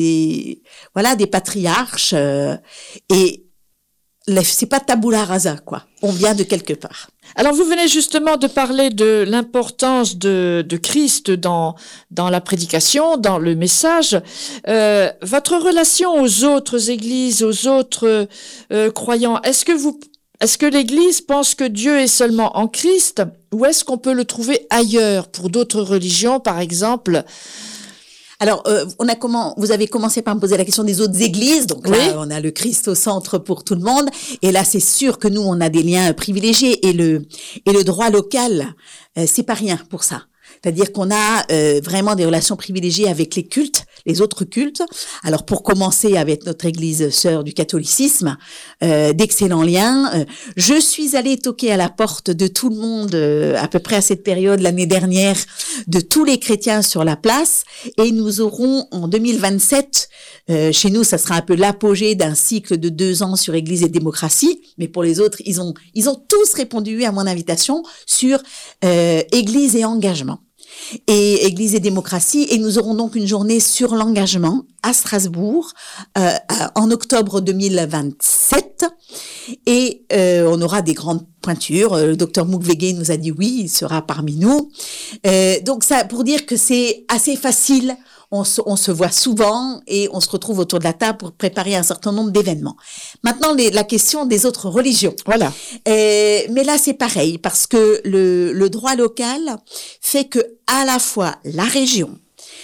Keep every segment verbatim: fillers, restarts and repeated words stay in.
des, voilà, des patriarches, euh, et c'est pas tabula rasa, quoi. On vient de quelque part. Alors, vous venez justement de parler de l'importance de, de Christ dans, dans la prédication, dans le message. Euh, votre relation aux autres églises, aux autres euh, croyants, est-ce que vous, est-ce que l'Église pense que Dieu est seulement en Christ, ou est-ce qu'on peut le trouver ailleurs pour d'autres religions, par exemple? Alors, euh, on a comment, vous avez commencé par me poser la question des autres églises. Donc là, oui. On a le Christ au centre pour tout le monde. Et là, c'est sûr que nous, on a des liens privilégiés. Et le, et le droit local, euh, c'est pas rien pour ça. C'est-à-dire qu'on a euh, vraiment des relations privilégiées avec les cultes, les autres cultes. Alors, pour commencer avec notre église sœur du catholicisme, euh, d'excellents liens. Euh, je suis allée toquer à la porte de tout le monde, euh, à peu près à cette période, l'année dernière, de tous les chrétiens sur la place. Et nous aurons, en deux mille vingt-sept, euh, chez nous, ça sera un peu l'apogée d'un cycle de deux ans sur Église et démocratie. Mais pour les autres, ils ont, ils ont tous répondu à mon invitation sur euh, Église et engagement. Et Église et démocratie, et nous aurons donc une journée sur l'engagement à Strasbourg euh, en octobre deux mille vingt-sept, et euh, on aura des grandes pointures. Le docteur Mukwege nous a dit oui, il sera parmi nous. Euh, donc ça, pour dire que c'est assez facile. On se, on se voit souvent et on se retrouve autour de la table pour préparer un certain nombre d'événements. Maintenant, les, la question des autres religions. Voilà. Euh, mais là, c'est pareil parce que le, le droit local fait que à la fois la région,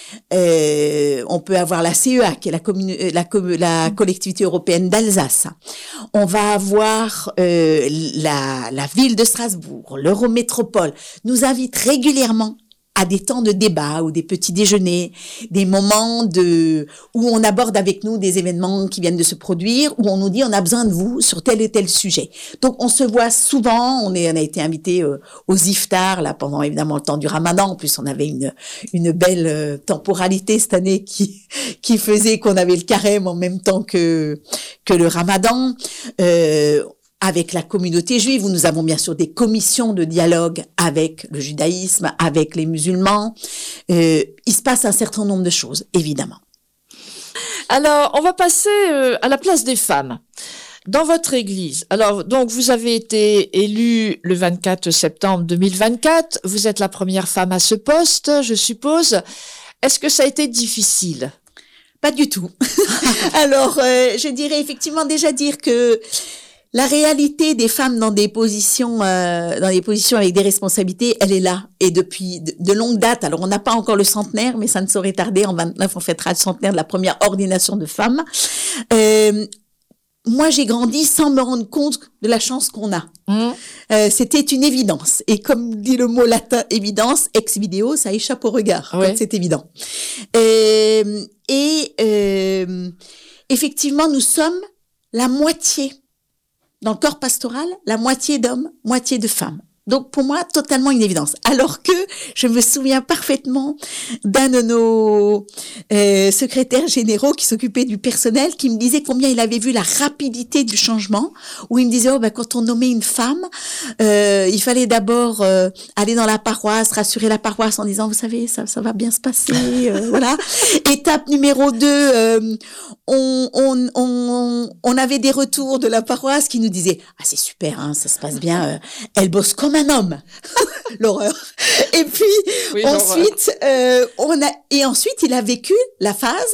euh, on peut avoir la C E A, qui est la, commune, la, la collectivité européenne d'Alsace. On va avoir euh, la, la ville de Strasbourg, l'Eurométropole, nous invite régulièrement à des temps de débat ou des petits déjeuners, des moments de où on aborde avec nous des événements qui viennent de se produire, où on nous dit on a besoin de vous sur tel et tel sujet. Donc on se voit souvent, on est on a été invité euh, aux iftars là pendant évidemment le temps du Ramadan. En plus on avait une une belle euh, temporalité cette année qui qui faisait qu'on avait le carême en même temps que que le Ramadan. Euh, Avec la communauté juive, où nous avons bien sûr des commissions de dialogue avec le judaïsme, avec les musulmans. Euh, il se passe un certain nombre de choses, évidemment. Alors, on va passer euh, à la place des femmes. Dans votre église, alors donc vous avez été élue le vingt-quatre septembre deux mille vingt-quatre, vous êtes la première femme à ce poste, je suppose. Est-ce que ça a été difficile ? Pas du tout. Alors, euh, je dirais effectivement déjà dire que la réalité des femmes dans des positions, euh, dans des positions avec des responsabilités, elle est là et depuis de, de longue date. Alors on n'a pas encore le centenaire, mais ça ne saurait tarder. En vingt-neuf, on fêtera le centenaire de la première ordination de femmes. Euh, moi, j'ai grandi sans me rendre compte de la chance qu'on a. Mmh. Euh, c'était une évidence. Et comme dit le mot latin évidence, ex vidéo, ça échappe au regard. Oui. C'est évident. Euh, et euh, effectivement, nous sommes la moitié. Dans le corps pastoral, la moitié d'hommes, moitié de femmes. Donc, pour moi, totalement une évidence. Alors que je me souviens parfaitement d'un de nos euh, secrétaires généraux qui s'occupait du personnel, qui me disait combien il avait vu la rapidité du changement, où il me disait, oh, ben, quand on nommait une femme, euh, il fallait d'abord euh, aller dans la paroisse, rassurer la paroisse en disant, vous savez, ça, ça va bien se passer, euh, voilà. Étape numéro deux, euh, on, on, on, on avait des retours de la paroisse qui nous disaient, ah, c'est super, hein, ça se passe bien, euh, elle bosse comme un homme. L'horreur. Et puis, oui, ensuite, euh, on a, et ensuite, il a vécu la phase,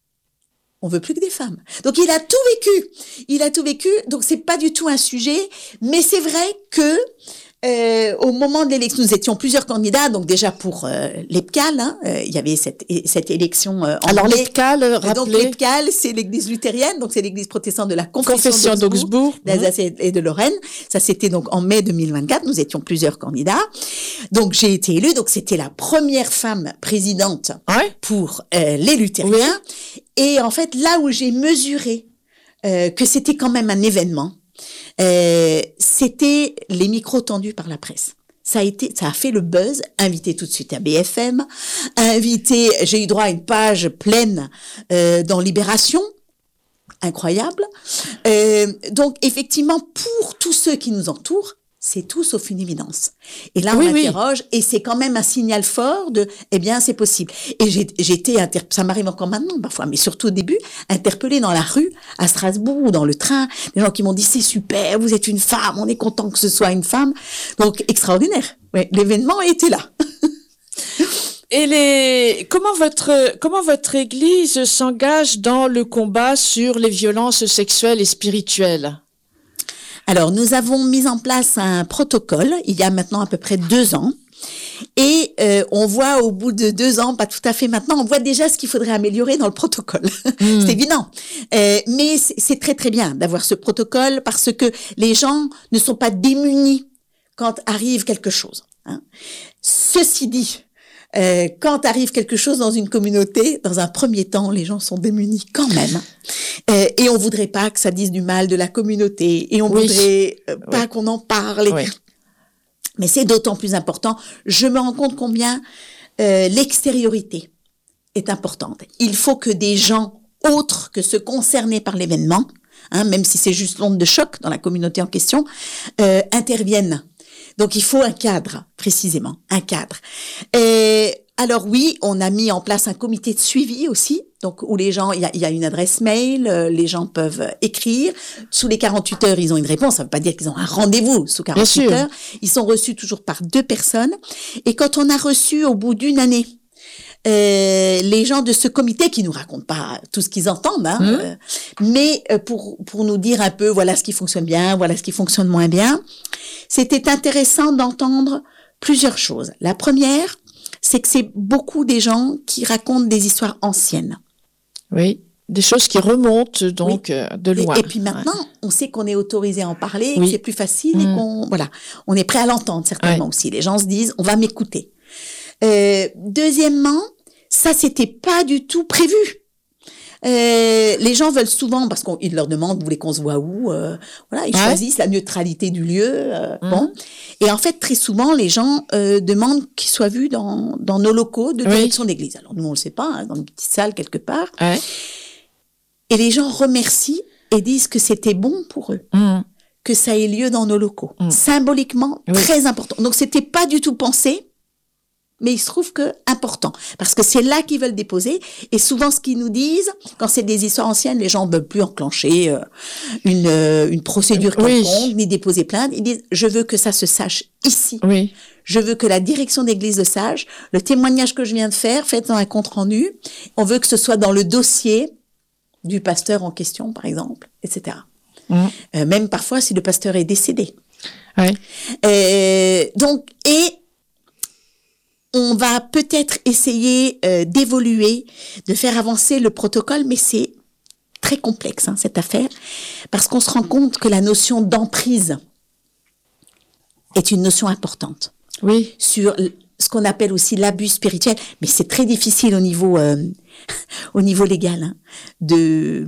on veut plus que des femmes. Donc, il a tout vécu. Il a tout vécu. Donc, c'est pas du tout un sujet, mais c'est vrai que, Euh, au moment de l'élection, nous étions plusieurs candidats, donc déjà pour euh, l'E P C A L, hein, euh, il y avait cette, cette élection euh, en Alors l'E P C A L, rappelez. Donc l'E P C A L, c'est l'église luthérienne, donc c'est l'église protestante de la Confession, Confession d'Augsbourg, d'Alsace mmh. et de Lorraine. Ça, c'était donc en mai deux mille vingt-quatre, nous étions plusieurs candidats. Donc j'ai été élue, donc c'était la première femme présidente ouais. pour euh, les luthériens. Oui. Et en fait, là où j'ai mesuré euh, que c'était quand même un événement, Euh, c'était les micros tendus par la presse. Ça a été, ça a fait le buzz. Invité tout de suite à B F M, invité, j'ai eu droit à une page pleine euh, dans Libération, incroyable. Euh, donc effectivement, pour tous ceux qui nous entourent, c'est tout sauf une évidence. Et là, on Oui, oui. interroge, et c'est quand même un signal fort de, eh bien, c'est possible. Et j'ai, j'ai été, inter- ça m'arrive encore maintenant parfois, mais surtout au début, interpellée dans la rue, à Strasbourg, ou dans le train, des gens qui m'ont dit, c'est super, vous êtes une femme, on est content que ce soit une femme. Donc, extraordinaire. Ouais, l'événement était là. Et les comment votre comment votre Église s'engage dans le combat sur les violences sexuelles et spirituelles? Alors, nous avons mis en place un protocole il y a maintenant à peu près deux ans. Et euh, on voit au bout de deux ans, pas tout à fait maintenant, on voit déjà ce qu'il faudrait améliorer dans le protocole. Mmh. C'est évident. Euh, mais c'est, c'est très très bien d'avoir ce protocole parce que les gens ne sont pas démunis quand arrive quelque chose. Hein. Ceci dit, Euh, quand arrive quelque chose dans une communauté, dans un premier temps, les gens sont démunis quand même. Euh, et on voudrait pas que ça dise du mal de la communauté. Et on oui. voudrait euh, pas oui. qu'on en parle. Oui. Mais c'est d'autant plus important. Je me rends compte combien euh, l'extériorité est importante. Il faut que des gens autres que ceux concernés par l'événement, hein, même si c'est juste l'onde de choc dans la communauté en question, euh, interviennent. Donc, il faut un cadre, précisément, un cadre. Et alors oui, on a mis en place un comité de suivi aussi, donc où les gens, il y a, il y a une adresse mail, euh, les gens peuvent écrire. Sous les quarante-huit heures, ils ont une réponse. Ça ne veut pas dire qu'ils ont un rendez-vous sous quarante-huit heures. Ils sont reçus toujours par deux personnes. Et quand on a reçu au bout d'une année, Euh, les gens de ce comité qui nous racontent pas tout ce qu'ils entendent, hein, mmh. euh, mais euh, pour pour nous dire un peu voilà ce qui fonctionne bien, voilà ce qui fonctionne moins bien. C'était intéressant d'entendre plusieurs choses. La première, c'est que c'est beaucoup des gens qui racontent des histoires anciennes. Oui, des choses qui remontent donc oui. euh, de loin. Et, et puis maintenant, ouais. on sait qu'on est autorisé à en parler, oui. que c'est plus facile mmh. et qu'on voilà, on est prêt à l'entendre certainement ouais. aussi. Les gens se disent on va m'écouter. Euh, deuxièmement, ça c'était pas du tout prévu. Euh, les gens veulent souvent, parce qu'ils leur demandent, vous voulez qu'on se voit où euh, Voilà, ils ouais. choisissent la neutralité du lieu. Euh, mmh. Bon, et en fait très souvent les gens euh, demandent qu'ils soient vus dans dans nos locaux de direction oui. d'église. Alors nous on le sait pas, hein, dans une petite salle quelque part. Ouais. Et les gens remercient et disent que c'était bon pour eux. Mmh. Que ça ait lieu dans nos locaux. Mmh. Symboliquement, oui. très important. Donc c'était pas du tout pensé. Mais il se trouve que important, parce que c'est là qu'ils veulent déposer. Et souvent, ce qu'ils nous disent, quand c'est des histoires anciennes, les gens ne veulent plus enclencher euh, une euh, une procédure quelconque, oui. ni déposer plainte. Ils disent, je veux que ça se sache ici. Oui. Je veux que la direction d'église le sache. Le témoignage que je viens de faire, fait dans un compte rendu. On veut que ce soit dans le dossier du pasteur en question, par exemple, et cetera. Mmh. Euh, même parfois, si le pasteur est décédé. Oui. Euh, donc, et on va peut-être essayer euh, d'évoluer, de faire avancer le protocole, mais c'est très complexe, hein, cette affaire, parce qu'on se rend compte que la notion d'emprise est une notion importante. Oui. Sur ce qu'on appelle aussi l'abus spirituel, mais c'est très difficile au niveau, euh, au niveau légal. Hein, de,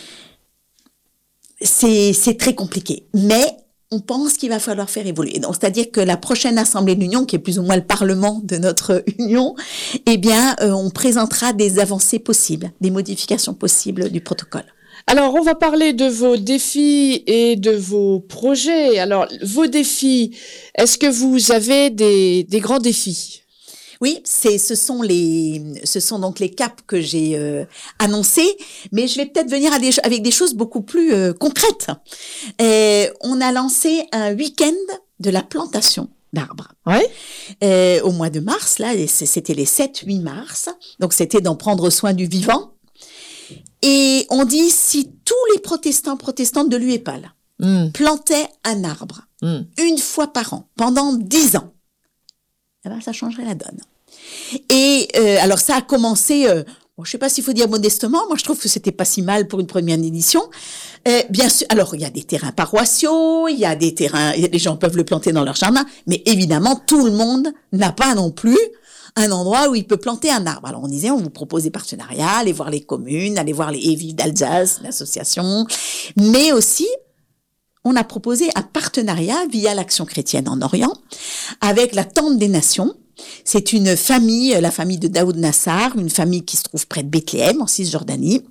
c'est, c'est très compliqué, mais on pense qu'il va falloir faire évoluer. Donc, c'est-à-dire que la prochaine Assemblée de l'Union, qui est plus ou moins le Parlement de notre Union, eh bien, euh, on présentera des avancées possibles, des modifications possibles du protocole. Alors, on va parler de vos défis et de vos projets. Alors, vos défis, est-ce que vous avez des, des grands défis ? Oui, c'est, ce sont les, ce sont donc les caps que j'ai euh, annoncés, mais je vais peut-être venir à des, avec des choses beaucoup plus euh, concrètes. Et on a lancé un week-end de la plantation d'arbres. Ouais. Euh, au mois de mars, là, c'était les sept huit mars, donc c'était d'en prendre soin du vivant. Et on dit, si tous les protestants, protestantes de l'U E P A L mmh. plantaient un arbre mmh. une fois par an, pendant dix ans, eh ben, ça changerait la donne. Et euh, alors ça a commencé, euh, bon, je sais pas s'il faut dire modestement, moi je trouve que c'était pas si mal pour une première édition. Euh, bien sûr, alors il y a des terrains paroissiaux, il y a des terrains, les gens peuvent le planter dans leur jardin, mais évidemment tout le monde n'a pas non plus un endroit où il peut planter un arbre. Alors on disait, on vous propose des partenariats, allez voir les communes, allez voir les Vives d'Alsace, l'association, mais aussi on a proposé un partenariat via l'Action chrétienne en Orient avec la Tente des Nations. C'est une famille, la famille de Daoud Nassar, une famille qui se trouve près de Bethléem, en Cisjordanie.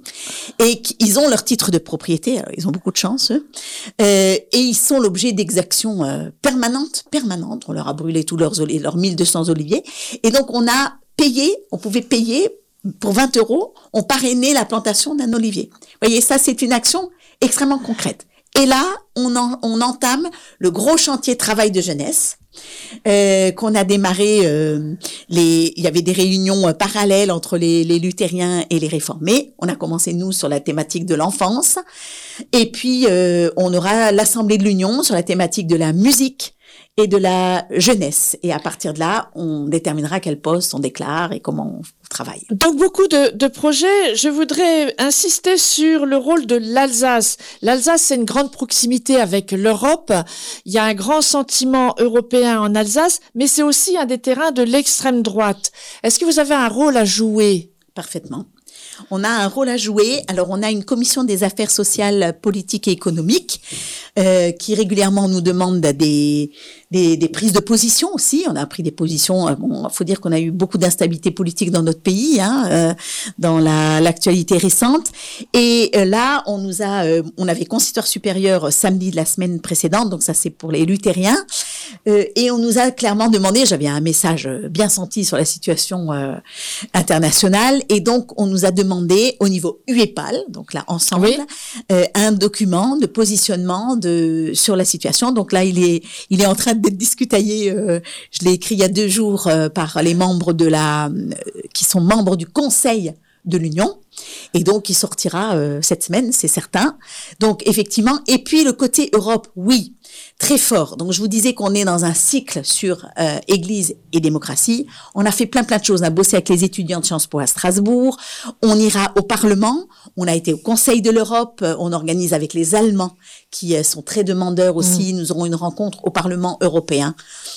et qu'ils ont leur titre de propriété. Alors, ils ont beaucoup de chance, eux. Euh, et ils sont l'objet d'exactions euh, permanentes, permanentes. On leur a brûlé tous leurs, oli- leurs mille deux cents oliviers. Et donc, on a payé, on pouvait payer pour vingt euros, on parrainait la plantation d'un olivier. Vous voyez, ça, c'est une action extrêmement concrète. Et là, on, en, on entame le gros chantier travail de jeunesse euh, qu'on a démarré. Euh, les, il y avait des réunions euh, parallèles entre les, les luthériens et les réformés. On a commencé, nous, sur la thématique de l'enfance. Et puis, euh, on aura l'Assemblée de l'Union sur la thématique de la musique et de la jeunesse. Et à partir de là, on déterminera quel poste on déclare et comment on travaille. Donc beaucoup de, de projets. Je voudrais insister sur le rôle de l'Alsace. L'Alsace, c'est une grande proximité avec l'Europe. Il y a un grand sentiment européen en Alsace, mais c'est aussi un des terrains de l'extrême droite. Est-ce que vous avez un rôle à jouer? Parfaitement. On a un rôle à jouer. Alors, on a une commission des affaires sociales, politiques et économiques euh, qui régulièrement nous demande des, des, des prises de position aussi. On a pris des positions. Bon, faut dire qu'on a eu beaucoup d'instabilité politique dans notre pays, hein, euh, dans la, l'actualité récente. Et euh, là, on nous a, euh, on avait consistoire supérieur samedi de la semaine précédente. Donc ça, c'est pour les luthériens. Euh, et on nous a clairement demandé. J'avais un message bien senti sur la situation euh, internationale. Et donc, on nous a demandé demandé au niveau U E P A L, donc là ensemble, oui. euh, un document de positionnement de sur la situation. Donc là, il est il est en train d'être discutaillé. Euh, je l'ai écrit il y a deux jours euh, par les membres de la euh, qui sont membres du Conseil de l'Union. Et donc, il sortira euh, cette semaine, c'est certain. Donc, effectivement. Et puis, le côté Europe, oui, très fort. Donc, je vous disais qu'on est dans un cycle sur euh, Église et démocratie. On a fait plein, plein de choses. On a bossé avec les étudiants de Sciences Po à Strasbourg. On ira au Parlement. On a été au Conseil de l'Europe. On organise avec les Allemands qui euh, sont très demandeurs aussi. Mmh. Nous aurons une rencontre au Parlement européen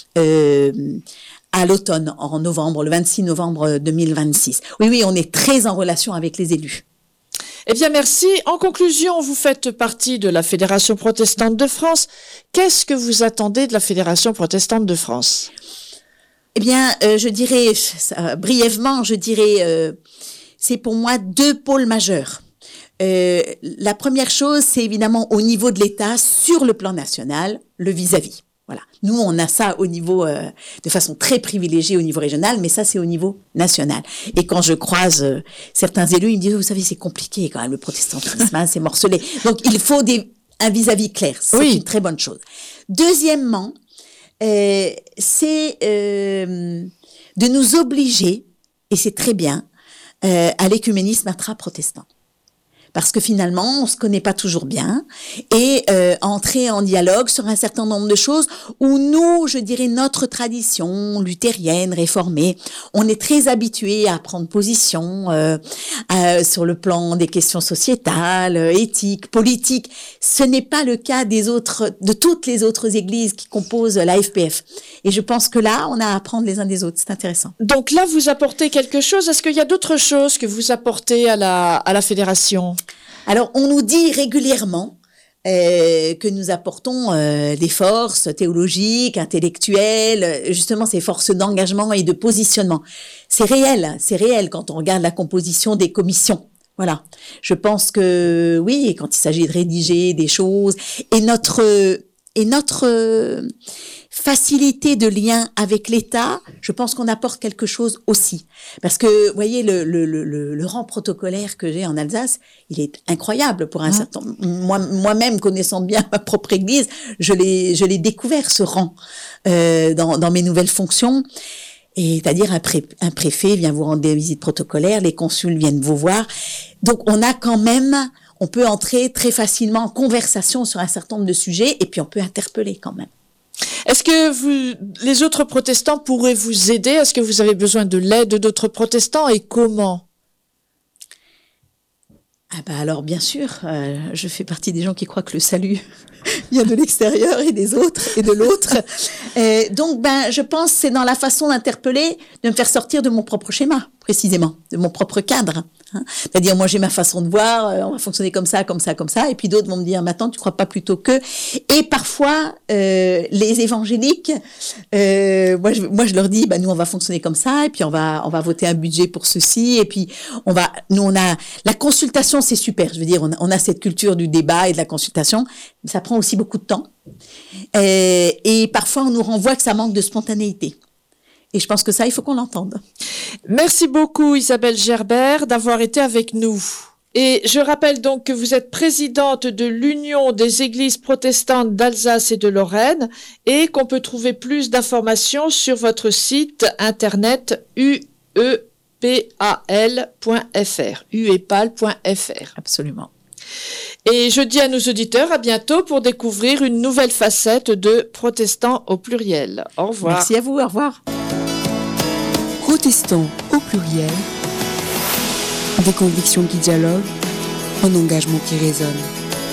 euh, à l'automne, en novembre, le vingt-six novembre deux mille vingt-six. Oui, oui, on est très en relation avec les élus. Eh bien, merci. En conclusion, vous faites partie de la Fédération protestante de France. Qu'est-ce que vous attendez de la Fédération protestante de France? Eh bien, euh, je dirais, euh, brièvement, je dirais, euh, c'est pour moi deux pôles majeurs. Euh, la première chose, c'est évidemment au niveau de l'État, sur le plan national, le vis-à-vis. Voilà. Nous, on a ça au niveau, euh, de façon très privilégiée au niveau régional, mais ça, c'est au niveau national. Et quand je croise euh, certains élus, ils me disent, vous savez, c'est compliqué quand même, le protestantisme, hein, c'est morcelé. Donc, il faut des, un vis-à-vis clair. C'est oui. une très bonne chose. Deuxièmement, euh, c'est euh, de nous obliger, et c'est très bien, euh, à l'écuménisme intra-protestant. Parce que finalement, on se connaît pas toujours bien, et euh, entrer en dialogue sur un certain nombre de choses où nous, je dirais, notre tradition luthérienne, réformée, on est très habitués à prendre position euh, euh, sur le plan des questions sociétales, éthiques, politiques. Ce n'est pas le cas des autres, de toutes les autres églises qui composent l'A F P F. Et je pense que là, on a à apprendre les uns des autres. C'est intéressant. Donc là, vous apportez quelque chose. Est-ce qu'il y a d'autres choses que vous apportez à la à la fédération? Alors, on nous dit régulièrement euh, que nous apportons euh, des forces théologiques, intellectuelles, justement ces forces d'engagement et de positionnement. C'est réel, c'est réel quand on regarde la composition des commissions. Voilà. Je pense que oui, quand il s'agit de rédiger des choses et notre et notre facilité de lien avec l'État, je pense qu'on apporte quelque chose aussi. Parce que, vous voyez, le, le, le, le rang protocolaire que j'ai en Alsace, il est incroyable pour un mmh. certain... Moi, moi-même, connaissant bien ma propre église, je l'ai, je l'ai découvert, ce rang, euh, dans, dans mes nouvelles fonctions. Et c'est-à-dire, un, pré, un préfet vient vous rendre des visites protocolaires, les consuls viennent vous voir. Donc, on a quand même... On peut entrer très facilement en conversation sur un certain nombre de sujets, et puis on peut interpeller quand même. Est-ce que vous, les autres protestants pourraient vous aider? Est-ce que vous avez besoin de l'aide d'autres protestants et comment? Ah bah alors bien sûr, euh, je fais partie des gens qui croient que le salut vient de l'extérieur et des autres et de l'autre. Euh, donc ben je pense que c'est dans la façon d'interpeller, de me faire sortir de mon propre schéma, précisément, de mon propre cadre. Hein. C'est-à-dire, moi, j'ai ma façon de voir, euh, on va fonctionner comme ça, comme ça, comme ça, et puis d'autres vont me dire, maintenant, tu crois pas plutôt que... Et parfois, euh, les évangéliques, euh, moi, je, moi, je leur dis, bah, nous, on va fonctionner comme ça, et puis on va, on va voter un budget pour ceci, et puis on va... Nous, on a... La consultation, c'est super, je veux dire, on a, on a cette culture du débat et de la consultation, mais ça prend aussi beaucoup de temps. Euh, et parfois, on nous renvoie que ça manque de spontanéité. Et je pense que ça, il faut qu'on l'entende. Merci beaucoup Isabelle Gerbert d'avoir été avec nous. Et je rappelle donc que vous êtes présidente de l'Union des Églises protestantes d'Alsace et de Lorraine et qu'on peut trouver plus d'informations sur votre site internet u e p a l point f r, u e p a l point f r. Absolument. Et je dis à nos auditeurs à bientôt pour découvrir une nouvelle facette de protestants au pluriel. Au revoir. Merci à vous, au revoir. Protestants au pluriel, des convictions qui dialoguent, un engagement qui résonne.